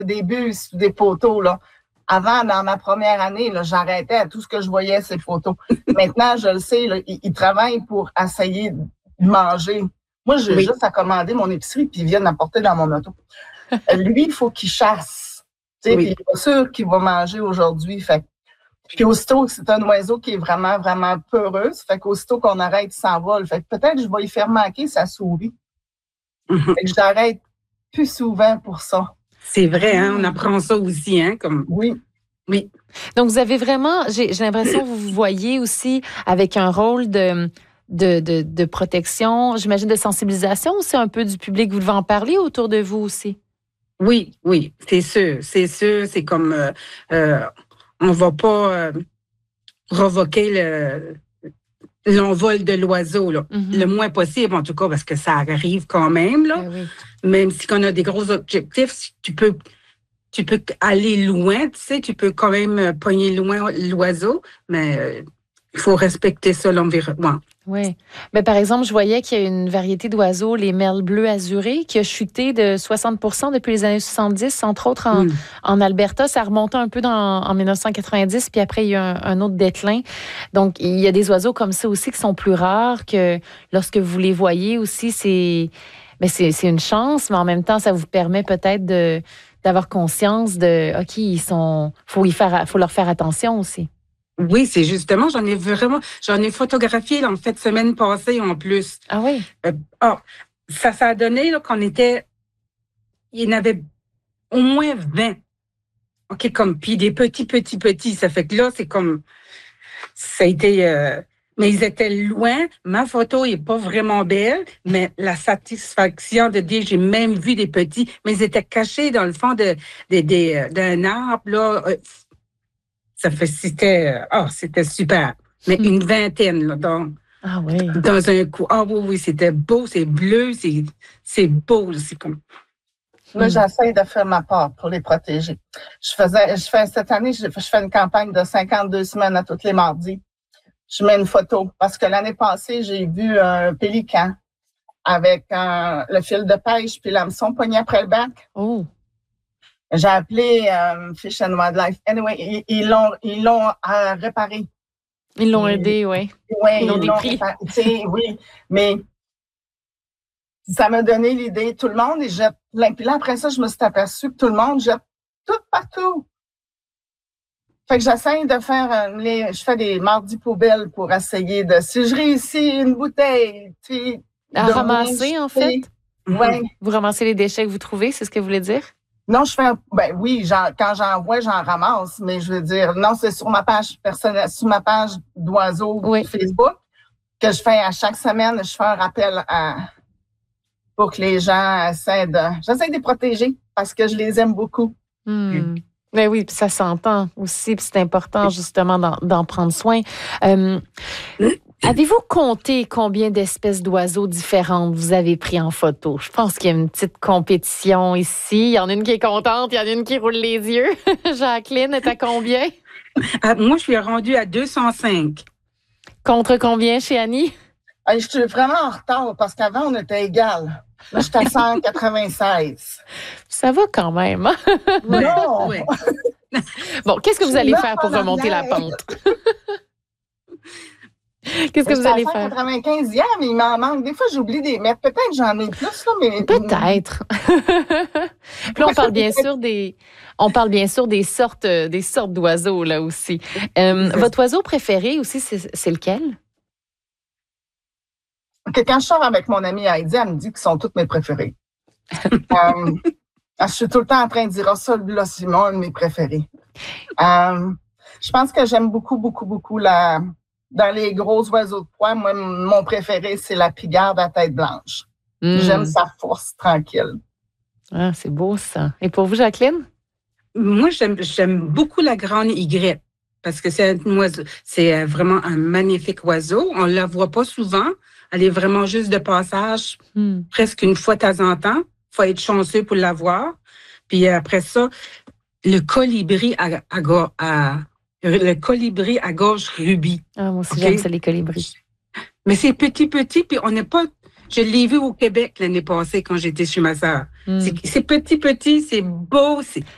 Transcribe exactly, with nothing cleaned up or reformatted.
des bus, des photos, là. Avant, dans ma première année, là, j'arrêtais à tout ce que je voyais, ces photos. Maintenant, je le sais, là, ils, ils travaillent pour essayer de manger. Moi, j'ai Oui. juste à commander mon épicerie puis ils viennent m'apporter dans mon auto. Lui, il faut qu'il chasse. Tu sais, Oui. puis il n'est pas sûr qu'il va manger aujourd'hui. Fait puis aussitôt, c'est un oiseau qui est vraiment, vraiment peureux. Fait qu'aussitôt qu'on arrête, il s'envole. Fait que peut-être que je vais y faire manquer sa souris. Mm-hmm. Fait que j'arrête plus souvent pour ça. C'est vrai, hein? On apprend ça aussi, hein? Comme... Oui. Oui. Donc, vous avez vraiment, j'ai, j'ai l'impression que vous vous voyez aussi avec un rôle de, de, de, de protection, j'imagine de sensibilisation aussi un peu du public. Vous devez en parler autour de vous aussi. Oui, oui, c'est sûr, c'est sûr. C'est comme, euh, euh, on va pas euh, provoquer le... l'envol de l'oiseau, là. Mm-hmm. Le moins possible, en tout cas, parce que ça arrive quand même, là. Ben oui. Même si on a des gros objectifs, tu peux, tu peux aller loin, tu sais, tu peux quand même pogner loin l'oiseau, mais euh, il faut respecter ça, l'environnement. Oui. Mais par exemple, je voyais qu'il y a une variété d'oiseaux, les merles bleus azurés, qui a chuté de soixante pour cent depuis les années soixante-dix, entre autres en, mm. en Alberta. Ça remontait un peu dans, en dix-neuf cent quatre-vingt-dix, puis après, il y a un, un autre déclin. Donc, il y a des oiseaux comme ça aussi qui sont plus rares, que lorsque vous les voyez aussi, c'est, ben c'est, c'est une chance, mais en même temps, ça vous permet peut-être de, d'avoir conscience de, OK, ils sont, faut y faire, faut leur faire attention aussi. Oui, c'est justement, j'en ai vraiment, j'en ai photographié là, en fait, semaine passée en plus. Ah oui? Euh, oh, ça, ça a donné là, qu'on était, il y en avait au moins vingt. OK, comme, puis des petits, petits, petits. Ça fait que là, c'est comme, ça a été, euh, mais ils étaient loin. Ma photo n'est pas vraiment belle, mais la satisfaction de dire, j'ai même vu des petits, mais ils étaient cachés dans le fond de, de, de, d'un arbre, là. Euh, Ça fait, c'était, oh, c'était super. Mais mmh. une vingtaine, là, dans, ah oui. dans un coup. Ah oui, oui, c'était beau, c'est bleu, c'est, c'est beau, c'est comme. Là, j'essaie de faire ma part pour les protéger. Je faisais, je fais, cette année, je, je fais une campagne de cinquante-deux semaines à tous les mardis. Je mets une photo parce que l'année passée, j'ai vu un pélican avec un, le fil de pêche puis l'hameçon pogné après le bac. Oh. J'ai appelé euh, Fish and Wildlife. Anyway, ils, ils l'ont, ils l'ont euh, réparé. Ils l'ont aidé, oui. Oui, ils l'ont ils l'ont réparé. Oui, mais ça m'a donné l'idée. Tout le monde, ils jettent plein. Puis là, après ça, je me suis aperçue que tout le monde jette tout partout. Fait que j'essaie de faire, euh, les, je fais des mardis poubelles pour essayer de, si je réussis une bouteille, puis à ramasser, en fait. Oui. Vous ramassez les déchets que vous trouvez, c'est ce que vous voulez dire? Non, je fais un, ben oui, j'en, quand j'en vois, j'en ramasse, mais je veux dire, non, c'est sur ma page personnelle, sur ma page d'oiseau oui. Facebook que je fais à chaque semaine, je fais un rappel à, pour que les gens essaient de, j'essaie de les protéger parce que je les aime beaucoup. Hmm. Mais oui, puis ça s'entend aussi, puis c'est important justement d'en, d'en prendre soin. Euh, Avez-vous compté combien d'espèces d'oiseaux différentes vous avez pris en photo? Je pense qu'il y a une petite compétition ici. Il y en a une qui est contente, il y en a une qui roule les yeux. Jacqueline, est à combien? Ah, moi, je suis rendue à deux cent cinq. Contre combien chez Annie? Je suis vraiment en retard parce qu'avant, on était égal. Là, je suis à cent quatre-vingt-seize. Ça va quand même. Hein? Ouais, non! Ouais. Bon, qu'est-ce que vous allez faire pour remonter la pente? Qu'est-ce que vous allez faire? quatre-vingt-quinze hier, mais il m'en manque. Des fois, j'oublie des mettre. Peut-être que j'en ai plus, là, mais. Peut-être. Puis là, on parle bien sûr des. On parle bien sûr des sortes, des sortes d'oiseaux, là aussi. Euh, votre oiseau préféré aussi, c'est, c'est lequel? Okay, quand je sors avec mon amie Heidi, elle me dit qu'ils sont tous mes préférés. euh, je suis tout le temps en train de dire, oh, ça, là, c'est mon de mes préférés. Euh, je pense que j'aime beaucoup, beaucoup, beaucoup la. Dans les gros oiseaux de proie, moi, mon préféré, c'est la pigarde à tête blanche. Mmh. J'aime sa force tranquille. Ah, c'est beau, ça. Et pour vous, Jacqueline? Moi, j'aime, j'aime beaucoup la grande aigrette parce que c'est un oiseau, c'est vraiment un magnifique oiseau. On ne la voit pas souvent. Elle est vraiment juste de passage, mmh. presque une fois de temps en temps. Il faut être chanceux pour la voir. Puis après ça, le colibri à, à, à le colibri à gorge rubis. Ah, moi aussi, okay? J'aime ça, les colibris. Mais c'est petit, petit, puis on n'est pas... Je l'ai vu au Québec l'année passée quand j'étais chez ma sœur. Mm. C'est, c'est petit, petit, c'est beau. C'est,